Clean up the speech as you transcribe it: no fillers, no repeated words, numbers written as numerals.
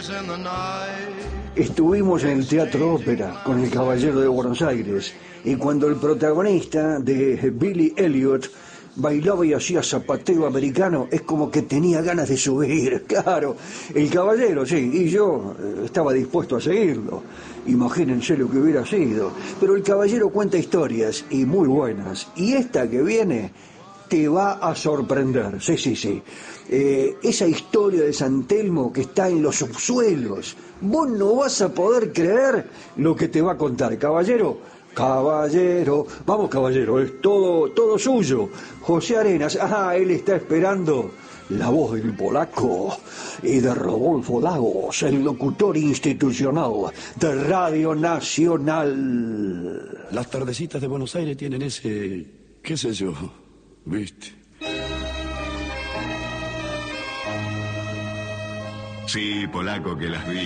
Estuvimos en el Teatro Ópera con El Caballero de Buenos Aires y cuando el protagonista de Billy Elliot bailaba y hacía zapateo americano, es como que tenía ganas de subir, claro. El caballero, sí, y yo estaba dispuesto a seguirlo. Imagínense lo que hubiera sido. Pero el caballero cuenta historias, y muy buenas. Y esta que viene te va a sorprender, sí, sí, sí. Esa historia de San Telmo que está en los subsuelos. Vos no vas a poder creer lo que te va a contar, caballero. Caballero, vamos caballero, es todo suyo. José Arenas, él está esperando la voz del polaco y de Rodolfo Lagos, el locutor institucional de Radio Nacional. Las tardecitas de Buenos Aires tienen ese, qué sé yo, ¿viste? Sí, polaco, que las vi.